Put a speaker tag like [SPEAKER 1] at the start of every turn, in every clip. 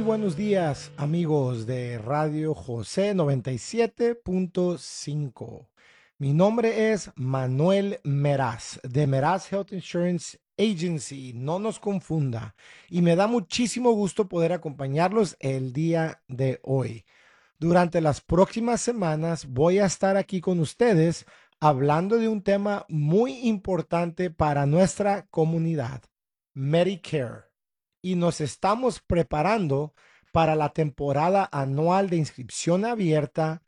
[SPEAKER 1] buenos días, amigos de Radio José 97.5. Mi nombre es Manuel Meraz, de Meraz Health Insurance Agency. No nos confunda. Y me da muchísimo gusto poder acompañarlos el día de hoy. Durante las próximas semanas voy a estar aquí con ustedes hablando de un tema muy importante para nuestra comunidad, Medicare. Y nos estamos preparando para la temporada anual de inscripción abierta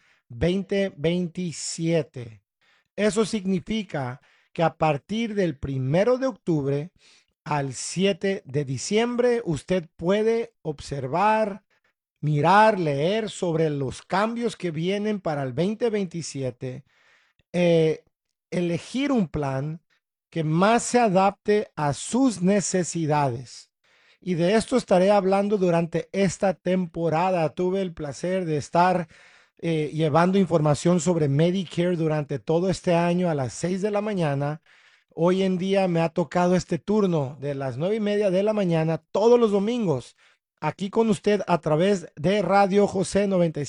[SPEAKER 1] 2027. Eso significa que a partir del 1 de octubre al 7 de diciembre usted puede observar, mirar, leer sobre los cambios que vienen para el 2027, eh, elegir un plan que más se adapte a sus necesidades. Y de esto estaré hablando durante esta temporada. Tuve el placer de estar llevando información sobre Medicare durante todo este año a las 6 de la mañana. Hoy en día me ha tocado este turno de las 9:30 de la mañana todos los domingos aquí con usted a través de Radio José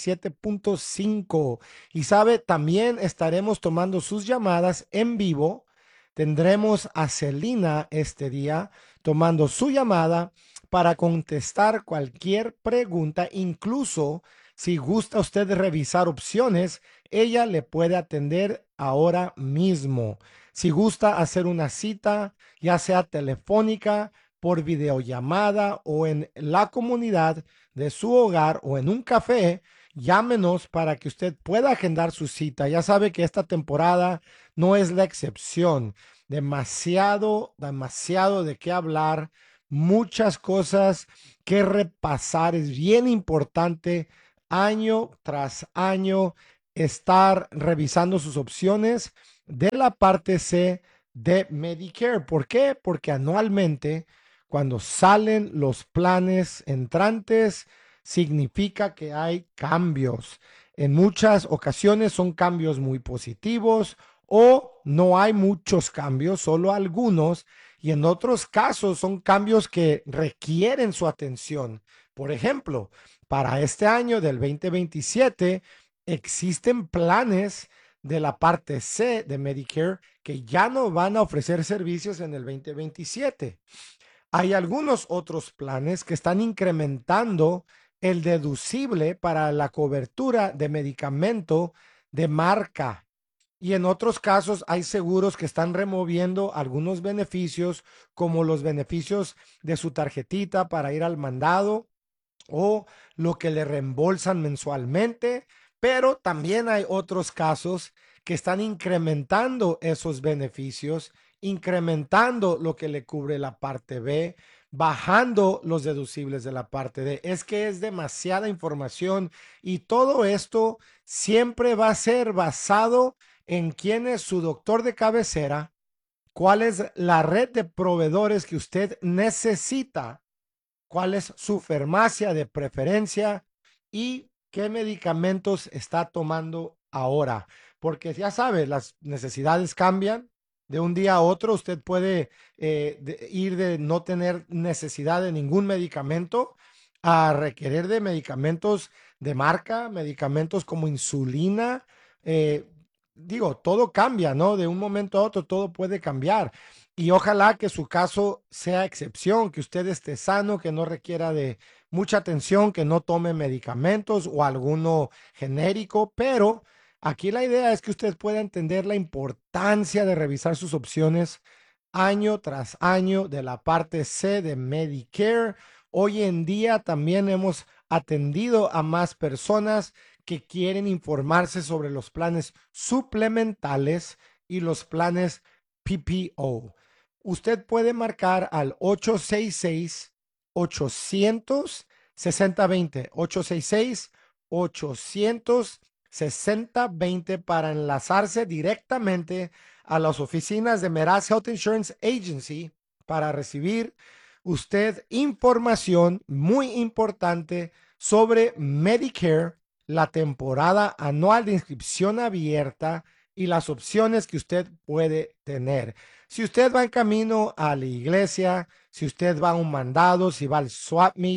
[SPEAKER 1] 97.5. Y sabe, también estaremos tomando sus llamadas en vivo. Tendremos a Celina este día tomando su llamada para contestar cualquier pregunta, incluso si gusta usted revisar opciones, ella le puede atender ahora mismo. Si gusta hacer una cita, ya sea telefónica, por videollamada o en la comunidad de su hogar o en un café, llámenos para que usted pueda agendar su cita. Ya sabe que esta temporada no es la excepción. Demasiado de qué hablar, muchas cosas que repasar. Es bien importante año tras año estar revisando sus opciones de la parte C de Medicare. ¿Por qué? Porque anualmente, cuando salen los planes entrantes, significa que hay cambios. En muchas ocasiones son cambios muy positivos o no hay muchos cambios, solo algunos, y en otros casos son cambios que requieren su atención. Por ejemplo, para este año del 2027 existen planes de la parte C de Medicare que ya no van a ofrecer servicios en el 2027. Hay algunos otros planes que están incrementando el deducible para la cobertura de medicamento de marca. Y en otros casos hay seguros que están removiendo algunos beneficios, como los beneficios de su tarjetita para ir al mandado o lo que le reembolsan mensualmente, pero también hay otros casos que están incrementando esos beneficios, incrementando lo que le cubre la parte B, bajando los deducibles de la parte D. Es que es demasiada información y todo esto siempre va a ser basado en quién es su doctor de cabecera, cuál es la red de proveedores que usted necesita, cuál es su farmacia de preferencia y qué medicamentos está tomando ahora. Porque ya sabe, las necesidades cambian de un día a otro. Usted puede ir de no tener necesidad de ningún medicamento a requerir de medicamentos de marca, medicamentos como insulina. Digo, todo cambia, ¿no? De un momento a otro todo puede cambiar. Y ojalá que su caso sea excepción, que usted esté sano, que no requiera de mucha atención, que no tome medicamentos o alguno genérico, pero aquí la idea es que usted pueda entender la importancia de revisar sus opciones año tras año de la parte C de Medicare. Hoy en día también hemos atendido a más personas que quieren informarse sobre los planes suplementales y los planes PPO. Usted puede marcar al 866-800-6020, 866-800-6020 para enlazarse directamente a las oficinas de Meraz Health Insurance Agency para recibir usted información muy importante sobre Medicare, la temporada anual de inscripción abierta y las opciones que usted puede tener. Si usted va en camino a la iglesia, si usted va a un mandado, si va al swap meet,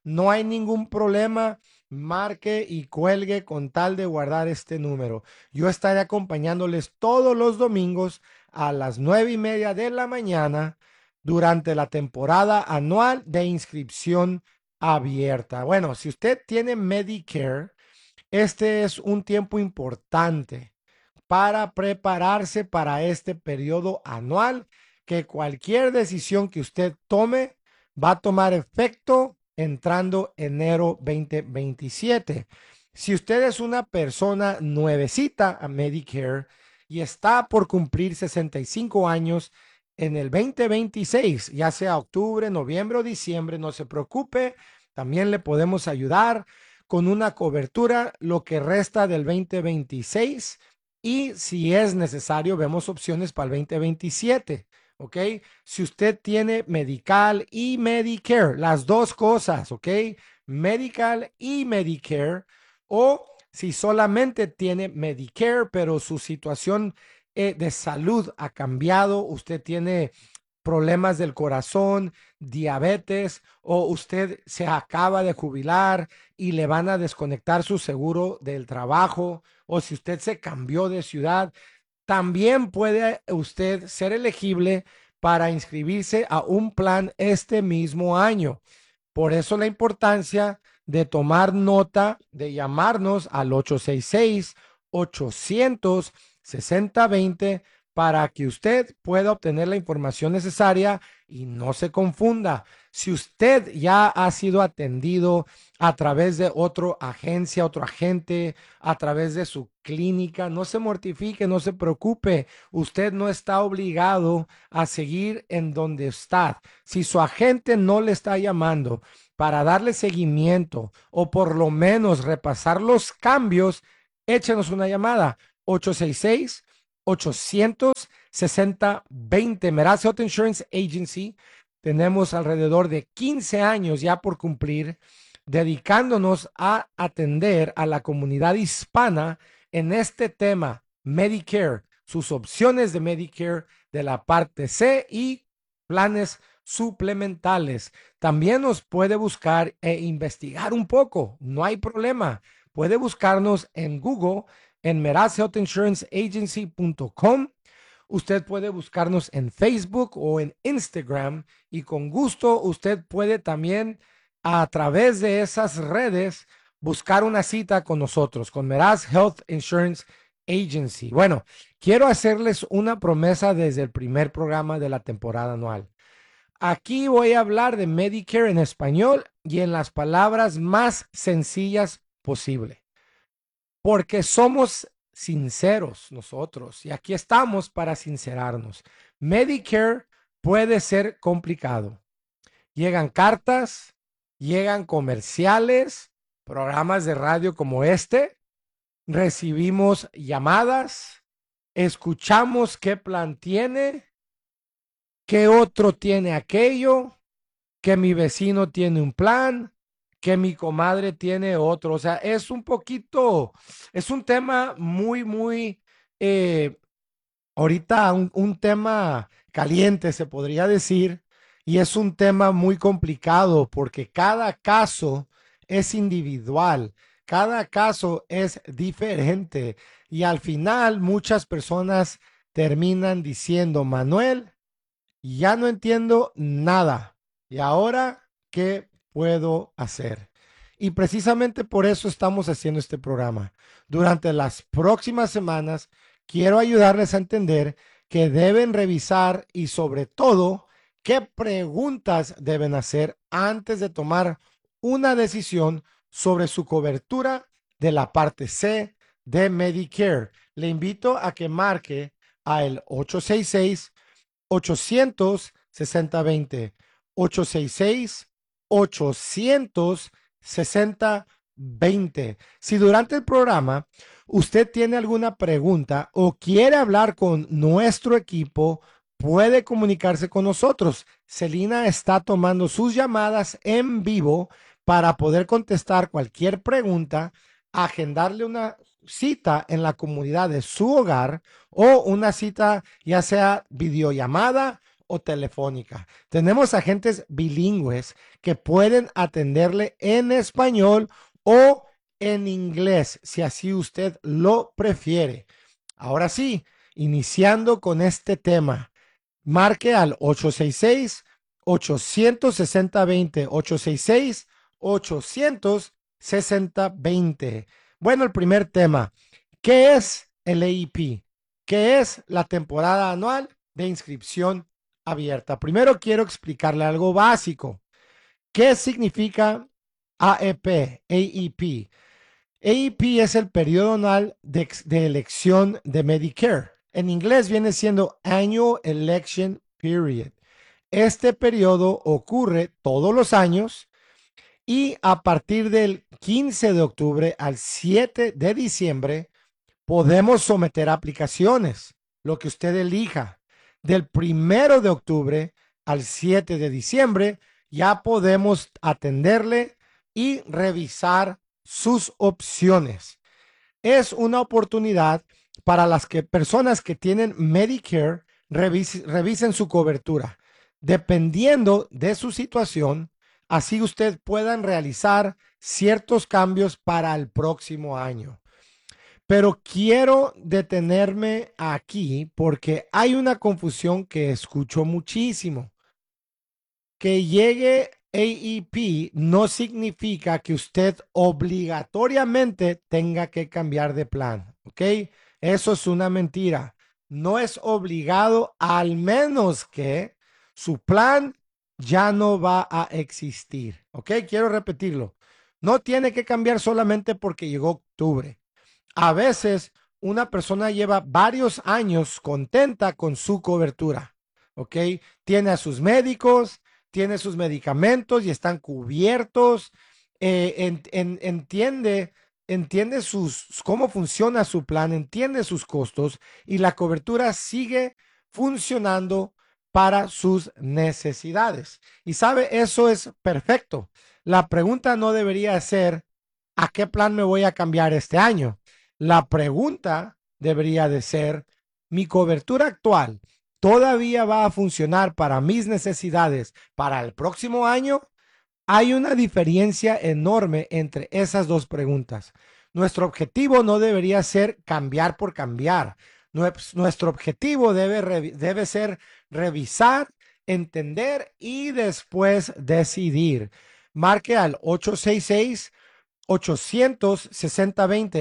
[SPEAKER 1] no hay ningún problema. Marque y cuelgue con tal de guardar este número. Yo estaré acompañándoles todos los domingos a las 9:30 de la mañana durante la temporada anual de inscripción abierta. Bueno, si usted tiene Medicare, este es un tiempo importante para prepararse para este periodo anual, que cualquier decisión que usted tome va a tomar efecto entrando enero 2027. Si usted es una persona nuevecita a Medicare y está por cumplir 65 años en el 2026, ya sea octubre, noviembre o diciembre, no se preocupe, también le podemos ayudar con una cobertura lo que resta del 2026 y si es necesario vemos opciones para el 2027. ¿Ok? Si usted tiene Medical y Medicare, las dos cosas, ¿ok? Medical y Medicare, o si solamente tiene Medicare, pero su situación de salud ha cambiado, usted tiene problemas del corazón, diabetes, o usted se acaba de jubilar y le van a desconectar su seguro del trabajo, o si usted se cambió de ciudad, también puede usted ser elegible para inscribirse a un plan este mismo año. Por eso la importancia de tomar nota, de llamarnos al 866-800-6020 para que usted pueda obtener la información necesaria y no se confunda. Si usted ya ha sido atendido a través de otra agencia, otro agente, a través de su clínica, no se mortifique, no se preocupe. Usted no está obligado a seguir en donde está. Si su agente no le está llamando para darle seguimiento o por lo menos repasar los cambios, échenos una llamada. 866-800-6020. Meraz Health Insurance Agency. Tenemos alrededor de 15 años ya por cumplir, dedicándonos a atender a la comunidad hispana en este tema Medicare, sus opciones de Medicare de la parte C y planes suplementales. También nos puede buscar e investigar un poco, no hay problema. Puede buscarnos en Google, en merazhealthinsuranceagency.com. Usted puede buscarnos en Facebook o en Instagram y con gusto usted puede también a través de esas redes buscar una cita con nosotros, con Meraz Health Insurance Agency. Bueno, quiero hacerles una promesa desde el primer programa de la temporada anual. Aquí voy a hablar de Medicare en español y en las palabras más sencillas posible, porque somos sinceros nosotros y aquí estamos para sincerarnos. Medicare puede ser complicado. Llegan cartas, llegan comerciales, programas de radio como este, recibimos llamadas, escuchamos qué plan tiene, qué otro tiene aquello, que mi vecino tiene un plan, que mi comadre tiene otro. O sea, es un poquito, es un tema muy, eh, ahorita un tema caliente, se podría decir, y es un tema muy complicado porque cada caso es individual, cada caso es diferente y al final muchas personas terminan diciendo, Manuel, ya no entiendo nada. ¿Y ahora qué puedo hacer? Y precisamente por eso estamos haciendo este programa. Durante las próximas semanas, quiero ayudarles a entender que deben revisar y sobre todo, qué preguntas deben hacer antes de tomar una decisión sobre su cobertura de la parte C de Medicare. Le invito a que marque a el 866-800-6020. 866-800-6020. Si durante el programa usted tiene alguna pregunta o quiere hablar con nuestro equipo, puede comunicarse con nosotros. Celina está tomando sus llamadas en vivo para poder contestar cualquier pregunta, agendarle una cita en la comunidad de su hogar o una cita ya sea videollamada o telefónica. Tenemos agentes bilingües que pueden atenderle en español o en inglés, si así usted lo prefiere. Ahora sí, iniciando con este tema, marque al 866-860-20, 866-860-20. Bueno, el primer tema, ¿qué es el AEP? ¿Qué es la temporada anual de inscripción abierta? Primero quiero explicarle algo básico. ¿Qué significa AEP? AEP. AEP es el periodo anual de elección de Medicare. En inglés viene siendo Annual Election Period. Este periodo ocurre todos los años y a partir del 15 de octubre al 7 de diciembre podemos someter aplicaciones, lo que usted elija. Del 1 de octubre al 7 de diciembre ya podemos atenderle y revisar sus opciones. Es una oportunidad para las personas que tienen Medicare revisen su cobertura. Dependiendo de su situación, así usted puedan realizar ciertos cambios para el próximo año. Pero quiero detenerme aquí porque hay una confusión que escucho muchísimo. Que llegue AEP no significa que usted obligatoriamente tenga que cambiar de plan, ¿ok? Eso es una mentira. No es obligado, al menos que su plan ya no va a existir, ¿ok? Quiero repetirlo. No tiene que cambiar solamente porque llegó octubre. A veces una persona lleva varios años contenta con su cobertura, ¿ok? Tiene a sus médicos, tiene sus medicamentos y están cubiertos, entiende cómo funciona su plan, entiende sus costos y la cobertura sigue funcionando para sus necesidades. Y sabe, eso es perfecto. La pregunta no debería ser, ¿a qué plan me voy a cambiar este año? La pregunta debería de ser, ¿mi cobertura actual todavía va a funcionar para mis necesidades para el próximo año? Hay una diferencia enorme entre esas dos preguntas. Nuestro objetivo no debería ser cambiar por cambiar. Nuestro objetivo debe ser revisar, entender y después decidir. Marque al 866 860-20,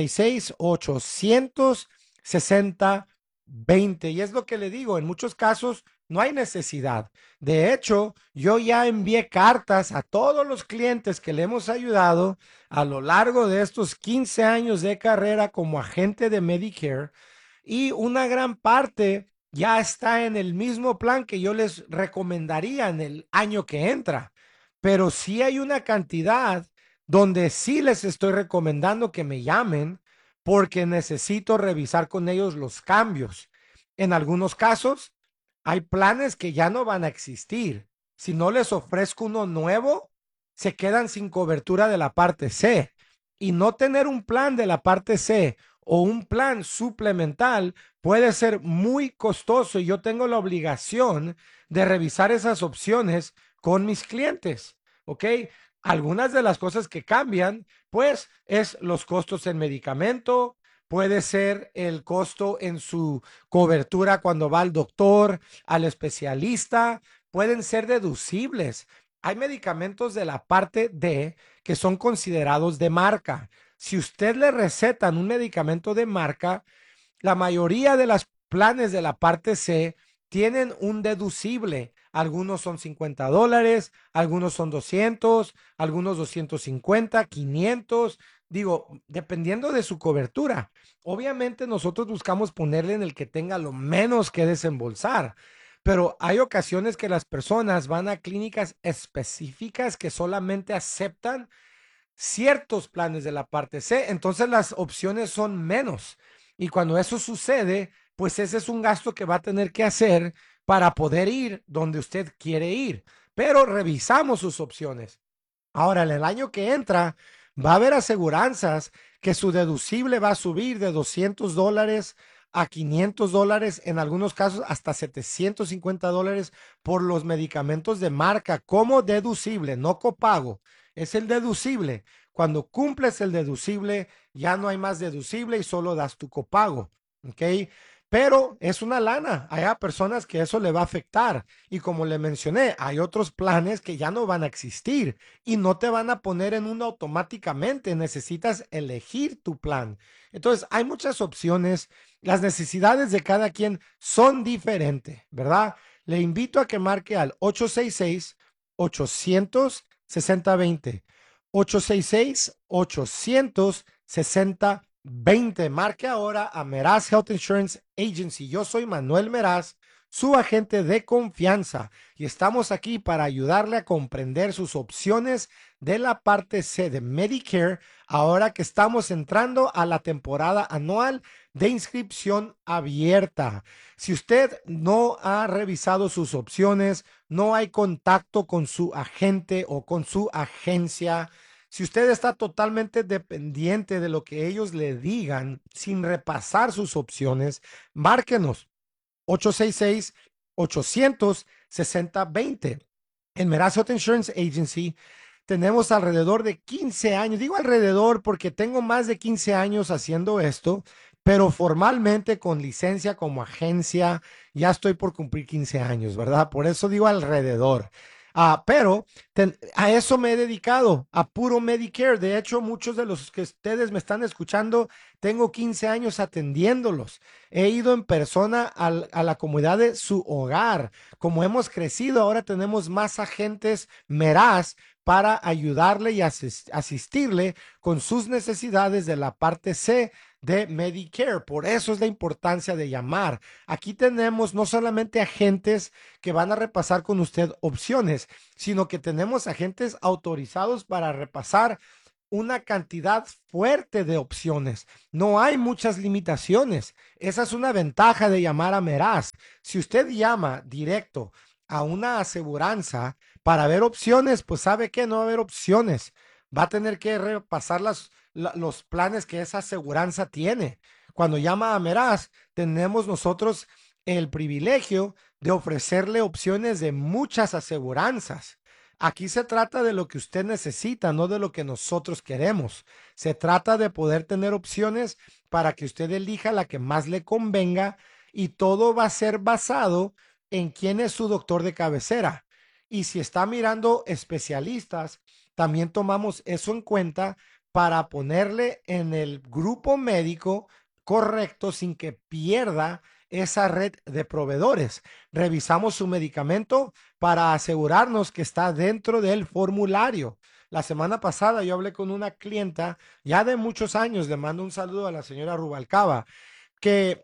[SPEAKER 1] 866-860-20. Y es lo que le digo, en muchos casos no hay necesidad. De hecho, yo ya envié cartas a todos los clientes que le hemos ayudado a lo largo de estos 15 años de carrera como agente de Medicare y una gran parte ya está en el mismo plan que yo les recomendaría en el año que entra. Pero sí hay una cantidad donde sí les estoy recomendando que me llamen porque necesito revisar con ellos los cambios. En algunos casos, hay planes que ya no van a existir. Si no les ofrezco uno nuevo, se quedan sin cobertura de la parte C. Y no tener un plan de la parte C o un plan suplemental puede ser muy costoso y yo tengo la obligación de revisar esas opciones con mis clientes. ¿Ok? Algunas de las cosas que cambian, pues, es los costos en medicamento, puede ser el costo en su cobertura cuando va al doctor, al especialista, pueden ser deducibles. Hay medicamentos de la parte D que son considerados de marca. Si usted le recetan un medicamento de marca, la mayoría de los planes de la parte C tienen un deducible. Algunos son $50, algunos son 200, algunos 250, 500. Digo, dependiendo de su cobertura. Obviamente nosotros buscamos ponerle en el que tenga lo menos que desembolsar. Pero hay ocasiones que las personas van a clínicas específicas que solamente aceptan ciertos planes de la parte C, entonces las opciones son menos. Y cuando eso sucede, pues ese es un gasto que va a tener que hacer para poder ir donde usted quiere ir. Pero revisamos sus opciones. Ahora, en el año que entra, va a haber aseguranzas que su deducible va a subir de $200 a $500, en algunos casos hasta $750 por los medicamentos de marca como deducible, no copago, es el deducible. Cuando cumples el deducible, ya no hay más deducible y solo das tu copago, ¿ok? Pero es una lana. Hay personas que eso le va a afectar. Y como le mencioné, hay otros planes que ya no van a existir y no te van a poner en uno automáticamente. Necesitas elegir tu plan. Entonces, hay muchas opciones. Las necesidades de cada quien son diferentes, ¿verdad? Le invito a que marque al 866-800-6020. 866-800-6020. Marque ahora a Meraz Health Insurance Agency. Yo soy Manuel Meraz, su agente de confianza, y estamos aquí para ayudarle a comprender sus opciones de la parte C de Medicare, ahora que estamos entrando a la temporada anual de inscripción abierta. Si usted no ha revisado sus opciones, no hay contacto con su agente o con su agencia, si usted está totalmente dependiente de lo que ellos le digan sin repasar sus opciones, márquenos 866-800-6020. En Meraz Health Insurance Agency tenemos alrededor de 15 años. Digo alrededor porque tengo más de 15 años haciendo esto, pero formalmente con licencia como agencia ya estoy por cumplir 15 años, ¿verdad? Por eso digo alrededor. Pero a eso me he dedicado, a puro Medicare. De hecho, muchos de los que ustedes me están escuchando, tengo 15 años atendiéndolos. He ido en persona a la comunidad de su hogar. Como hemos crecido, ahora tenemos más agentes Meraz para ayudarle y asistirle con sus necesidades de la parte C de Medicare. Por eso es la importancia de llamar. Aquí tenemos no solamente agentes que van a repasar con usted opciones, sino que tenemos agentes autorizados para repasar una cantidad fuerte de opciones. No hay muchas limitaciones. Esa es una ventaja de llamar a Meraz. Si usted llama directo a una aseguranza para ver opciones, pues sabe que no va a haber opciones. Va a tener que repasar los planes que esa aseguranza tiene. Cuando llama a Meraz, tenemos nosotros el privilegio de ofrecerle opciones de muchas aseguranzas. Aquí se trata de lo que usted necesita, no de lo que nosotros queremos. Se trata de poder tener opciones para que usted elija la que más le convenga, y todo va a ser basado en quién es su doctor de cabecera. Y si está mirando especialistas, también tomamos eso en cuenta para ponerle en el grupo médico correcto sin que pierda esa red de proveedores. Revisamos su medicamento para asegurarnos que está dentro del formulario. La semana pasada yo hablé con una clienta ya de muchos años. Le mando un saludo a la señora Rubalcaba, que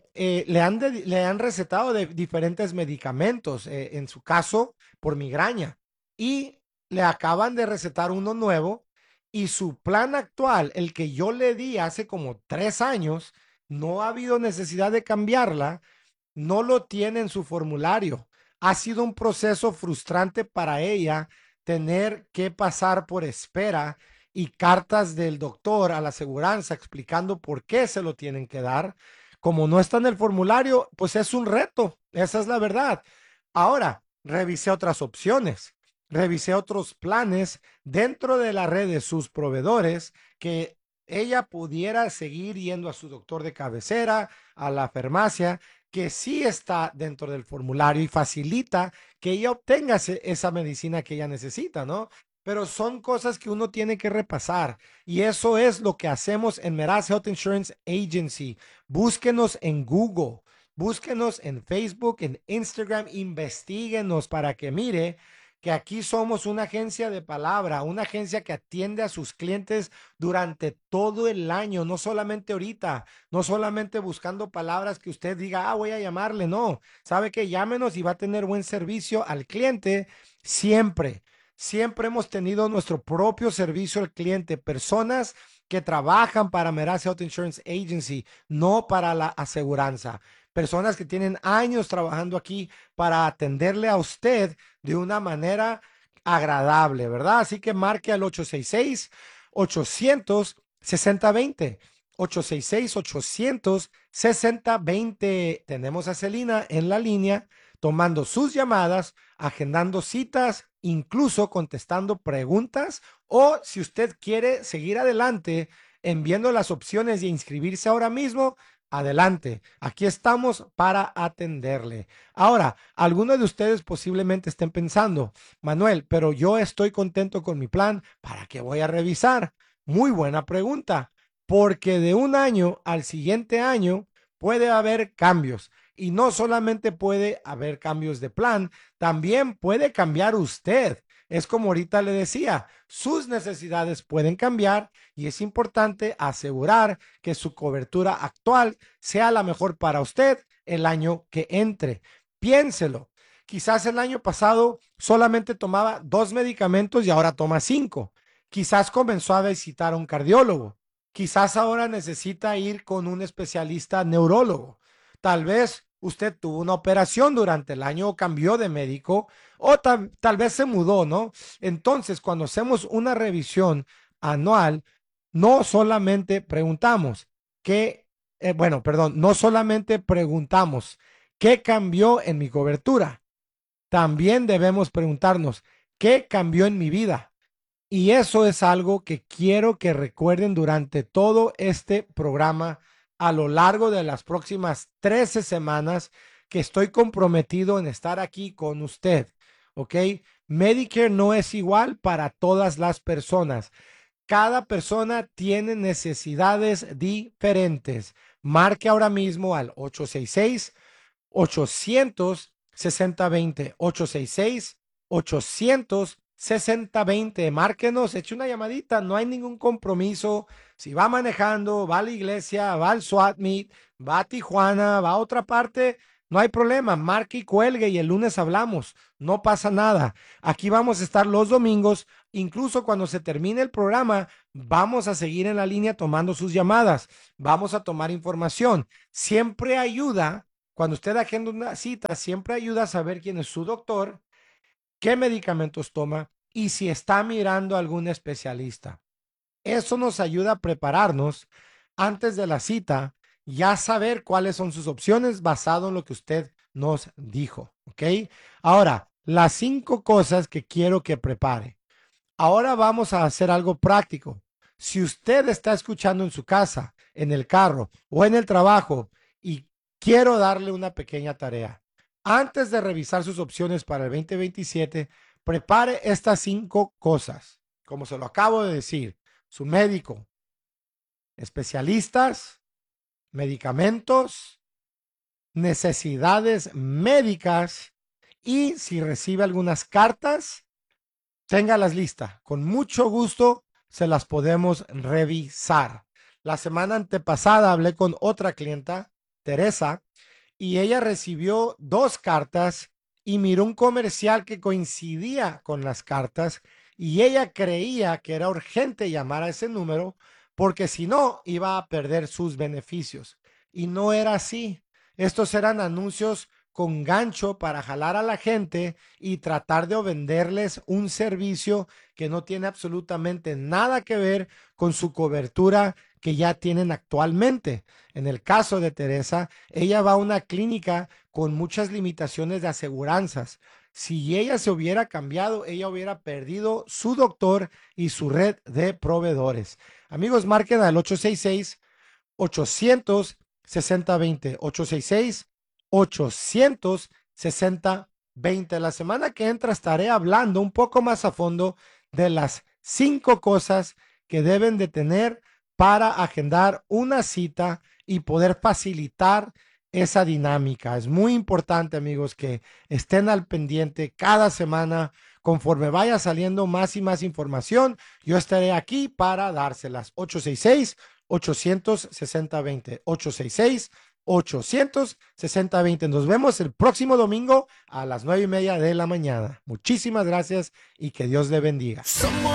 [SPEAKER 1] le han recetado de diferentes medicamentos, en su caso por migraña, y le acaban de recetar uno nuevo, y su plan actual, el que yo le di hace como 3 años, no ha habido necesidad de cambiarla, no lo tiene en su formulario. Ha sido un proceso frustrante para ella tener que pasar por espera y cartas del doctor a la aseguranza explicando por qué se lo tienen que dar. Como no está en el formulario, pues es un reto. Esa es la verdad. Ahora, revisé otras opciones. Revisé otros planes dentro de la red de sus proveedores que ella pudiera seguir yendo a su doctor de cabecera, a la farmacia, que sí está dentro del formulario y facilita que ella obtenga esa medicina que ella necesita, ¿no? Pero son cosas que uno tiene que repasar, y eso es lo que hacemos en Meraz Health Insurance Agency. Búsquenos en Google, búsquenos en Facebook, en Instagram, investiguenos para que mire que aquí somos una agencia de palabra, una agencia que atiende a sus clientes durante todo el año, no solamente ahorita, no solamente buscando palabras que usted diga, voy a llamarle, no, sabe que llámenos y va a tener buen servicio al cliente siempre. Siempre hemos tenido nuestro propio servicio al cliente, personas que trabajan para Meraz Health Insurance Agency, no para la aseguranza. Personas que tienen años trabajando aquí para atenderle a usted de una manera agradable, ¿verdad? Así que marque al 866-800-6020. 866-800-6020. Tenemos a Celina en la línea tomando sus llamadas, agendando citas, incluso contestando preguntas, o si usted quiere seguir adelante enviando las opciones de inscribirse ahora mismo, adelante. Aquí estamos para atenderle. Ahora, algunos de ustedes posiblemente estén pensando, Manuel, pero yo estoy contento con mi plan, ¿para qué voy a revisar? Muy buena pregunta, porque de un año al siguiente año puede haber cambios. Y no solamente puede haber cambios de plan, también puede cambiar usted. Es como ahorita le decía, sus necesidades pueden cambiar y es importante asegurar que su cobertura actual sea la mejor para usted el año que entre. Piénselo. Quizás el año pasado solamente tomaba 2 medicamentos y ahora toma 5. Quizás comenzó a visitar a un cardiólogo. Quizás ahora necesita ir con un especialista neurólogo. Tal vez usted tuvo una operación durante el año o cambió de médico o tal vez se mudó, ¿no? Entonces, cuando hacemos una revisión anual, no solamente preguntamos no solamente preguntamos qué cambió en mi cobertura, también debemos preguntarnos qué cambió en mi vida. Y eso es algo que quiero que recuerden durante todo este programa a lo largo de las próximas 13 semanas que estoy comprometido en estar aquí con usted. ¿Ok? Medicare no es igual para todas las personas. Cada persona tiene necesidades diferentes. Marque ahora mismo al 866-800-6020. 866-800-6020. Márquenos, eche una llamadita, no hay ningún compromiso. Si va manejando, va a la iglesia, va al SWAT meet, va a Tijuana, va a otra parte, no hay problema. Marque y cuelgue y el lunes hablamos. No pasa nada. Aquí vamos a estar los domingos. Incluso cuando se termine el programa, vamos a seguir en la línea tomando sus llamadas. Vamos a tomar información. Siempre ayuda, cuando usted agenda una cita, siempre ayuda a saber quién es su doctor, qué medicamentos toma y si está mirando a algún especialista. Eso nos ayuda a prepararnos antes de la cita, ya saber cuáles son sus opciones basado en lo que usted nos dijo, ¿ok? Ahora, las 5 cosas que quiero que prepare. Ahora vamos a hacer algo práctico. Si usted está escuchando en su casa, en el carro o en el trabajo y quiero darle una pequeña tarea, antes de revisar sus opciones para el 2027, prepare estas 5 cosas. Como se lo acabo de decir, su médico, especialistas, medicamentos, necesidades médicas y si recibe algunas cartas, téngalas listas. Con mucho gusto se las podemos revisar. La semana antepasada hablé con otra clienta, Teresa, y ella recibió 2 cartas y miró un comercial que coincidía con las cartas y ella creía que era urgente llamar a ese número porque si no iba a perder sus beneficios. Y no era así. Estos eran anuncios con gancho para jalar a la gente y tratar de venderles un servicio que no tiene absolutamente nada que ver con su cobertura que ya tienen actualmente. En el caso de Teresa, ella va a una clínica con muchas limitaciones de aseguranzas. Si ella se hubiera cambiado, ella hubiera perdido su doctor y su red de proveedores. Amigos, marquen al 866-800-6020. 866-800-6020. La semana que entra estaré hablando un poco más a fondo de las 5 cosas que deben de tener para agendar una cita y poder facilitar esa dinámica. Es muy importante, amigos, que estén al pendiente cada semana. Conforme vaya saliendo más y más información, yo estaré aquí para dárselas. 866-800-6020. 866-800-6020. Nos vemos el próximo domingo a las 9:30 de la mañana. Muchísimas gracias y que Dios le bendiga.